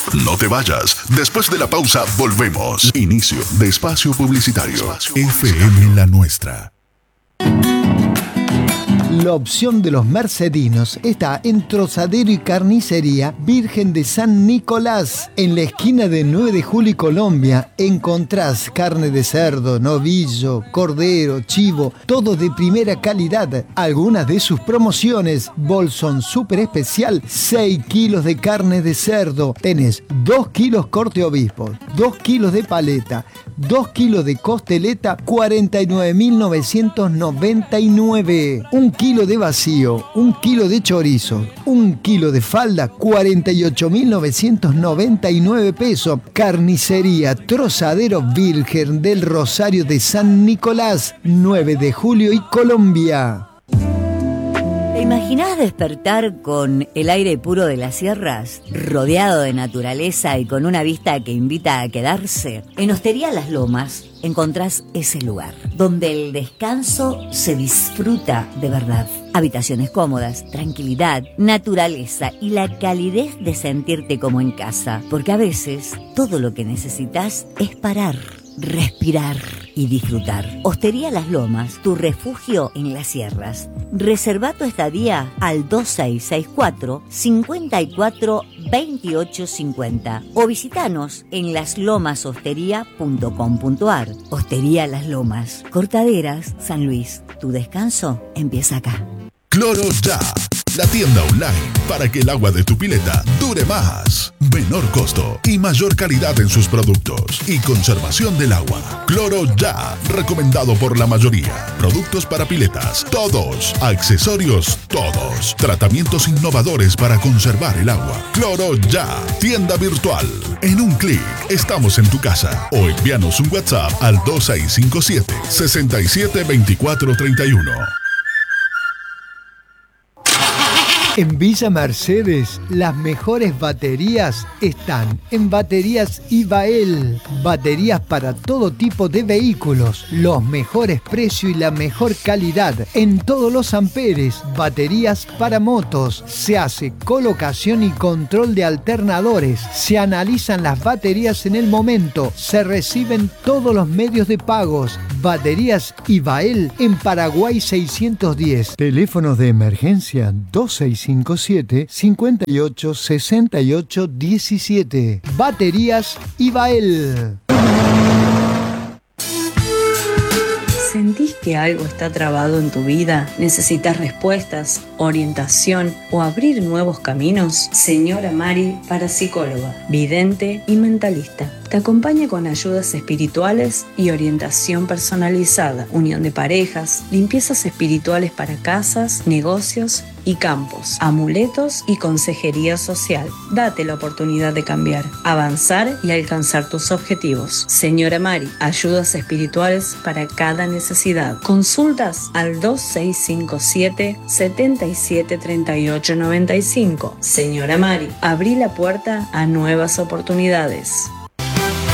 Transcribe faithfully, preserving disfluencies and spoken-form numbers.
No te vayas. Después de la pausa, volvemos. Inicio de espacio publicitario. Espacio publicitario. F M La Nuestra. La opción de los mercedinos está en Trozadero y Carnicería Virgen de San Nicolás. En la esquina de nueve de julio y Colombia encontrás carne de cerdo, novillo, cordero, chivo, todo de primera calidad. Algunas de sus promociones: bolsón super especial, seis kilos de carne de cerdo. Tenés dos kilos corte obispo, dos kilos de paleta, dos kilos de costeleta, cuarenta y nueve mil novecientos noventa y nueve. Un kilo de vacío, un kilo de chorizo, un kilo de falda, cuarenta y ocho mil novecientos noventa y nueve pesos. Carnicería Trozadero Virgen del Rosario de San Nicolás, nueve de julio y Colombia. ¿Te imaginás despertar con el aire puro de las sierras, rodeado de naturaleza y con una vista que invita a quedarse? En Hostería Las Lomas encontrás ese lugar, donde el descanso se disfruta de verdad. Habitaciones cómodas, tranquilidad, naturaleza y la calidez de sentirte como en casa. Porque a veces todo lo que necesitas es parar, respirar y disfrutar. Hostería Las Lomas, tu refugio en las sierras. Reserva tu estadía al dos seis seis cuatro, cinco cuatro, dos ocho cinco cero o visitanos en las lomas hostería punto com punto ar. Hostería Las Lomas, Cortaderas, San Luis. Tu descanso empieza acá. Cloro Ya, la tienda online para que el agua de tu pileta dure más. Menor costo y mayor calidad en sus productos y conservación del agua. Cloro Ya, recomendado por la mayoría. Productos para piletas, todos. Accesorios, todos. Tratamientos innovadores para conservar el agua. Cloro Ya, tienda virtual. En un clic, estamos en tu casa. O envíanos un WhatsApp al dos seis cinco siete, seis siete dos cuatro tres uno. En Villa Mercedes, las mejores baterías están en Baterías Ibael. Baterías para todo tipo de vehículos, los mejores precios y la mejor calidad en todos los amperes. Baterías para motos, se hace colocación y control de alternadores, se analizan las baterías en el momento, se reciben todos los medios de pagos. Baterías Ibael en Paraguay seiscientos diez. Teléfonos de emergencia dos seis cinco siete, cinco ocho, seis ocho uno siete. Baterías Ibael. ¿Sentís que algo está trabado en tu vida? ¿Necesitas respuestas, orientación o abrir nuevos caminos? Señora Mari, parapsicóloga, vidente y mentalista. Te acompaña con ayudas espirituales y orientación personalizada, unión de parejas, limpiezas espirituales para casas, negocios y campos, amuletos y consejería social. Date la oportunidad de cambiar, avanzar y alcanzar tus objetivos. Señora Mari, ayudas espirituales para cada necesidad. Consultas al dos seis cinco siete, siete siete tres ocho nueve cinco. Señora Mari, abrí la puerta a nuevas oportunidades.